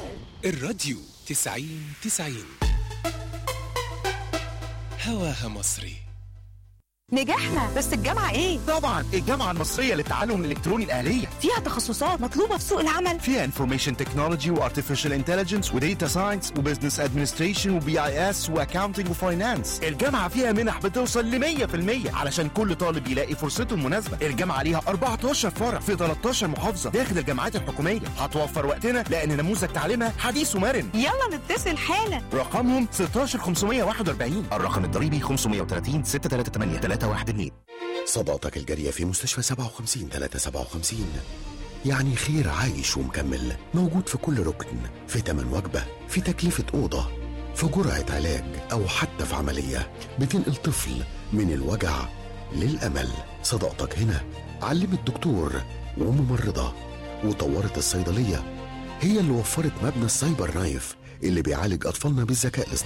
الراديو 90 هواها مصري. نجحنا، بس الجامعة ايه؟ طبعا الجامعة المصرية للتعلم الإلكتروني الآلية فيها تخصصات مطلوبة في سوق العمل. فيها انفورميشن تكنولوجي وارتفيشال انتليجنس وديتا ساينس وبزنس ادمنستريشن وبي اي اس واكاونتنج وفاينانس. الجامعة فيها منح بتوصل ل 100% علشان كل طالب يلاقي فرصته المناسبة. الجامعة ليها 14 فرع في 13 محافظة داخل الجامعات الحكومية. هتوفر وقتنا لأن نموذج تعليمها حديث ومرن. يلا نتصل حالا. رقمهم 16541. الرقم الضريبي 530 638 312. صداقتك الجارية في مستشفى 57-357 يعني خير عايش ومكمل، موجود في كل ركن، في تمن وجبة، في تكلفة أوضة، في جرعة علاج، أو حتى في عملية بتنقل طفل من الوجع للأمل. صداقتك هنا علمت دكتور وممرضة وطورت الصيدلية، هي اللي وفرت مبنى السايبر نايف اللي بيعالج أطفالنا بالذكاء الاصطناعي.